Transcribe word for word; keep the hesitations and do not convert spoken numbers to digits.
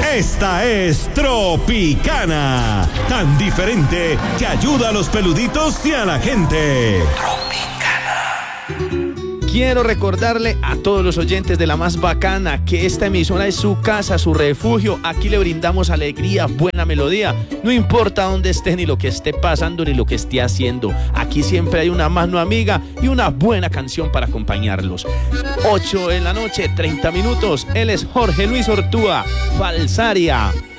Esta es Tropicana, tan diferente que ayuda a los peluditos y a la gente. Quiero recordarle a todos los oyentes de La Más Bacana que esta emisora es su casa, su refugio. Aquí le brindamos alegría, buena melodía. No importa dónde esté, ni lo que esté pasando, ni lo que esté haciendo. Aquí siempre hay una mano amiga y una buena canción para acompañarlos. ocho de la noche, treinta minutos. Él es Jorge Luis Ortúa, Falsaria.